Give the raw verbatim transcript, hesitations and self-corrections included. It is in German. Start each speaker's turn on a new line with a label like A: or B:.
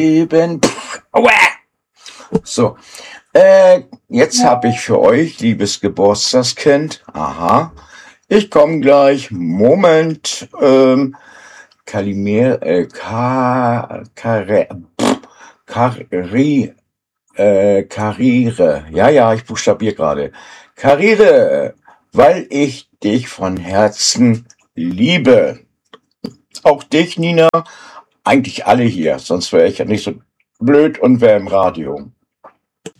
A: Eben. Aua! So, äh, jetzt habe ich für euch, liebes Geburtstagskind, aha, ich komme gleich, Moment, ähm, Kalimir, äh, Ka, Kare, pff, Kari, äh, Karriere, ja, ja, ich buchstabiere gerade, Karriere, weil ich dich von Herzen liebe. Auch dich, Nina, eigentlich alle hier, sonst wäre ich ja nicht so blöd und wäre im Radio.